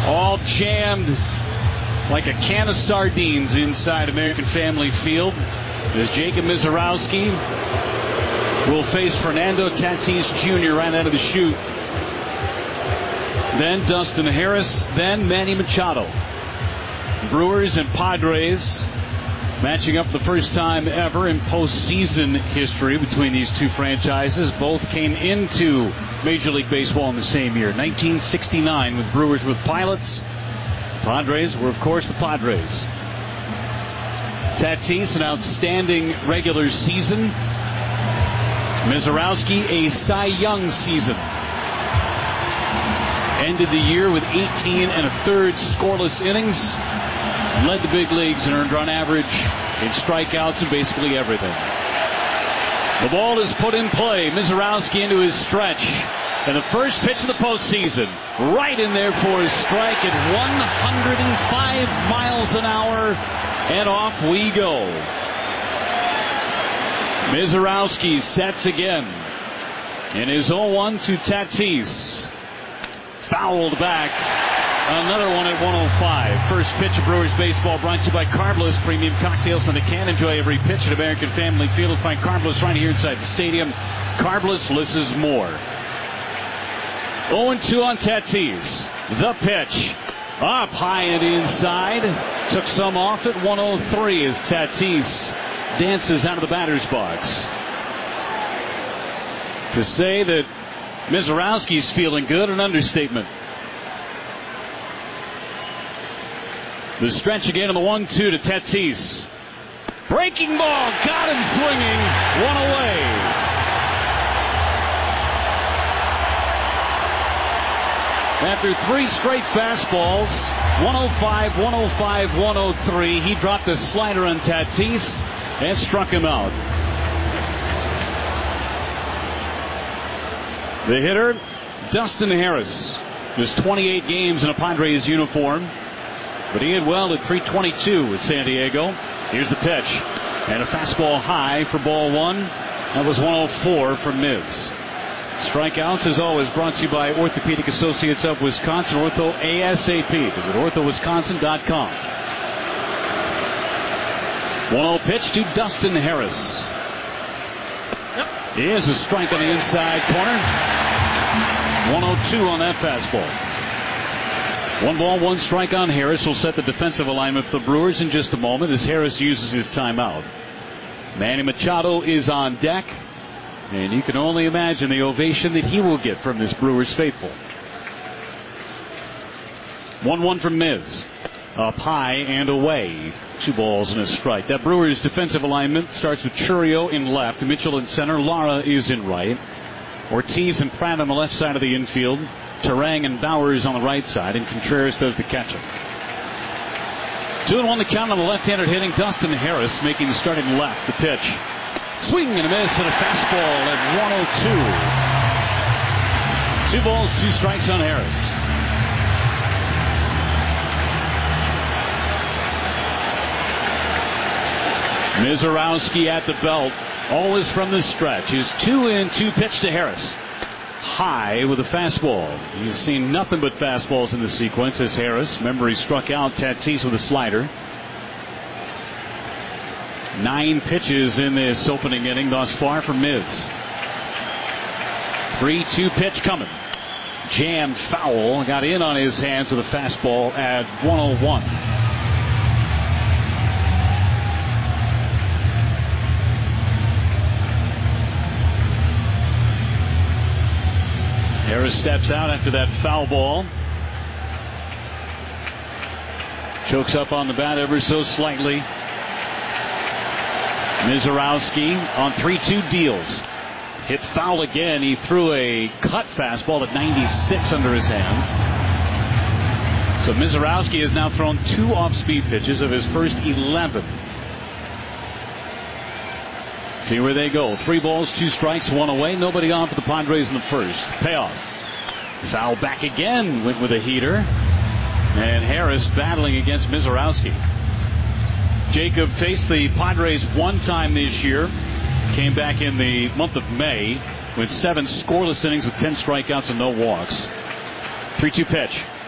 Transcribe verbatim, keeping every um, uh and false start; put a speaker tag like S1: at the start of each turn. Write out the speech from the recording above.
S1: all jammed like a can of sardines inside American Family Field as Jacob Misiorowski will face Fernando Tatis Junior right out of the chute. Then Dustin Harris, then Manny Machado. Brewers and Padres matching up the first time ever in postseason history between these two franchises. Both came into Major League Baseball in the same year, nineteen sixty-nine, with Brewers with Pilots. Padres were, of course, the Padres. Tatis, an outstanding regular season. Misiorowski, a Cy Young season. Ended the year with eighteen and a third scoreless innings. Led the big leagues in earned run average, in strikeouts, and basically everything. The ball is put in play. Misiorowski into his stretch. And the first pitch of the postseason, right in there for his strike at one hundred five miles an hour, and off we go. Misiorowski sets again. In his oh one to Tatis. Fouled back. Another one at one oh five. First pitch of Brewers baseball brought to you by Carbliss. Premium cocktails on the can. Enjoy every pitch at American Family Field. Find Carbliss right here inside the stadium. Carbliss, less is more. oh and two on Tatis. The pitch. Up high and inside. Took some off at one oh three as Tatis dances out of the batter's box. To say that Misiorowski's feeling good, an understatement. The stretch again on the one two to Tatis. Breaking ball. Got him swinging. One away. After three straight fastballs, one oh five, one oh five, one oh three, he dropped a slider on Tatis and struck him out. The hitter, Dustin Harris. Just twenty-eight games in a Padres uniform. But he did well at three twenty-two with San Diego. Here's the pitch. And a fastball high for ball one. That was one oh four from Miz. Strikeouts, as always, brought to you by Orthopedic Associates of Wisconsin. Ortho ASAP. Visit ortho wisconsin dot com. one oh pitch to Dustin Harris. Yep. Here's a strike on the inside corner. one oh two on that fastball. One ball, one strike on Harris. Will set the defensive alignment for the Brewers in just a moment as Harris uses his timeout. Manny Machado is on deck, and you can only imagine the ovation that he will get from this Brewers faithful. one one from Miz. Up high and away. Two balls and a strike. That Brewers defensive alignment starts with Churio in left, Mitchell in center, Lara is in right, Ortiz and Pratt on the left side of the infield, Terang and Bowers on the right side, and Contreras does the catching. Two and one the count on the left-handed hitting Dustin Harris, making the starting left. The pitch. Swing and a miss and a fastball at one oh two. Two balls, two strikes on Harris. Misiorowski at the belt. Always from the stretch. His two and two pitch to Harris. High with a fastball. He's seen nothing but fastballs in the sequence as Harris. Remember, he struck out Tatis with a slider. Nine pitches in this opening inning thus far for Miz. three two pitch coming. Jammed foul. Got in on his hands with a fastball at one oh one. Harris steps out after that foul ball. Chokes up on the bat ever so slightly. Misiorowski on three two deals. Hit foul again. He threw a cut fastball at ninety-six under his hands. So Misiorowski has now thrown two off-speed pitches of his first eleven. See where they go. Three balls, two strikes, one away. Nobody on for the Padres in the first. Payoff. Foul back again. Went with a heater. And Harris battling against Misiorowski. Jacob faced the Padres one time this year. Came back in the month of May with seven scoreless innings with ten strikeouts and no walks. three two pitch.